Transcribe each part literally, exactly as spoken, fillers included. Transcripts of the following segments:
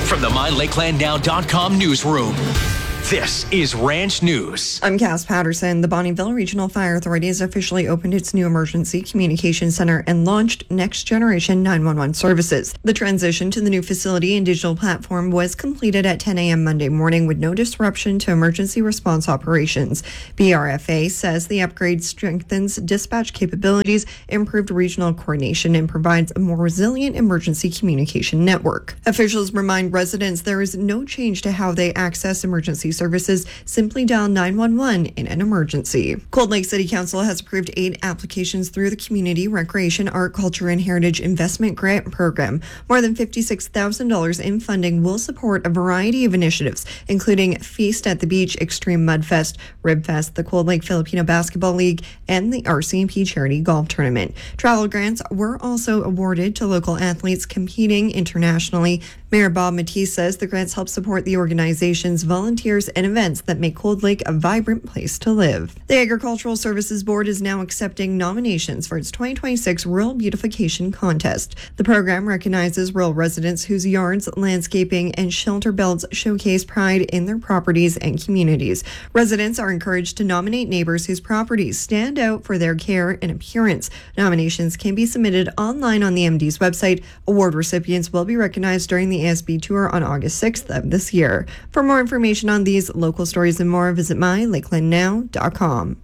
From the my lakeland now dot com newsroom, this is Ranch News. I'm Cass Patterson. The Bonnyville Regional Fire Authority has officially opened its new Emergency Communication Center and launched Next Generation nine one one services. The transition to the new facility and digital platform was completed at ten a.m. Monday morning with no disruption to emergency response operations. B R F A says the upgrade strengthens dispatch capabilities, improved regional coordination, and provides a more resilient emergency communication network. Officials remind residents there is no change to how they access emergency services. Simply dial nine one one in an emergency. Cold Lake City Council has approved eight applications through the Community Recreation, Art, Culture, and Heritage Investment Grant Program. More than fifty-six thousand dollars in funding will support a variety of initiatives, including Feast at the Beach, Extreme Mudfest, Ribfest, the Cold Lake Filipino Basketball League, and the R C M P Charity Golf Tournament. Travel grants were also awarded to local athletes competing internationally. Mayor Bob Matisse says the grants help support the organization's volunteers and events that make Cold Lake a vibrant place to live. The Agricultural Services Board is now accepting nominations for its twenty twenty-six Rural Beautification Contest. The program recognizes rural residents whose yards, landscaping, and shelter belts showcase pride in their properties and communities. Residents are encouraged to nominate neighbors whose properties stand out for their care and appearance. Nominations can be submitted online on the M D's website. Award recipients will be recognized during the A S B tour on August sixth of this year. For more information on these local stories and more, visit my lakeland now dot com.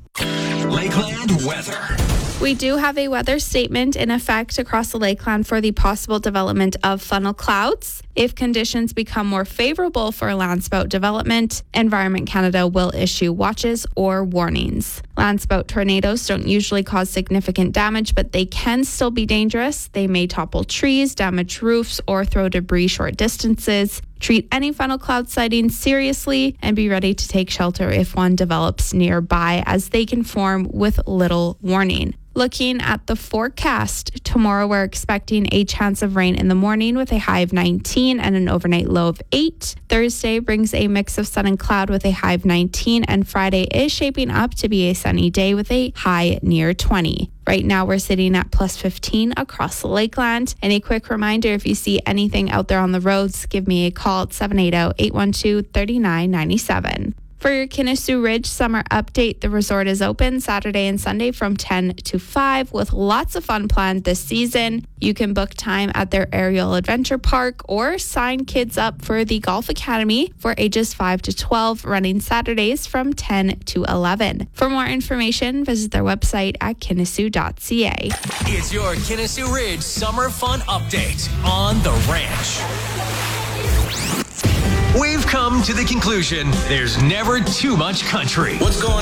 Lakeland weather. We do have a weather statement in effect across the Lakeland for the possible development of funnel clouds. If conditions become more favorable for landspout development, Environment Canada will issue watches or warnings. Landspout tornadoes don't usually cause significant damage, but they can still be dangerous. They may topple trees, damage roofs, or throw debris short distances. Treat any funnel cloud sighting seriously and be ready to take shelter if one develops nearby, as they can form with little warning. Looking at the forecast, tomorrow we're expecting a chance of rain in the morning with a high of nineteen and an overnight low of eight. Thursday brings a mix of sun and cloud with a high of nineteen, and Friday is shaping up to be a sunny day with a high near twenty. Right now we're sitting at plus fifteen across the Lakeland. And a quick reminder, if you see anything out there on the roads, give me a call at seven eight zero, eight one two, three nine nine seven. For your Kinnessoo Ridge summer update, the resort is open Saturday and Sunday from ten to five with lots of fun planned this season. You can book time at their aerial adventure park or sign kids up for the Golf Academy for ages five to twelve, running Saturdays from ten to eleven. For more information, visit their website at kinnessoo dot c a. It's your Kinnessoo Ridge summer fun update on The Ranch. We've come to the conclusion there's never too much country. What's going